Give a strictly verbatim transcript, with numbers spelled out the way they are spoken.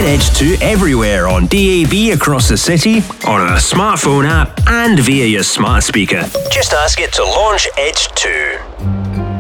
Get Edge two everywhere on D A B across the city, on a smartphone app, and via your smart speaker. Just ask it to launch Edge two.